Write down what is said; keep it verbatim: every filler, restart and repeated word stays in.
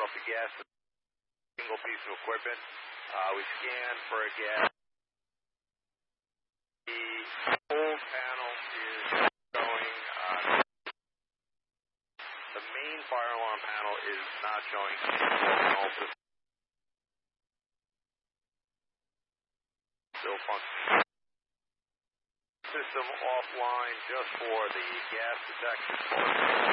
off the gas, single piece of equipment. Uh, we scanned for a gas. The old panel is showing, uh, the main fire alarm panel is not showing any. Still functioning. System offline just for the gas detection.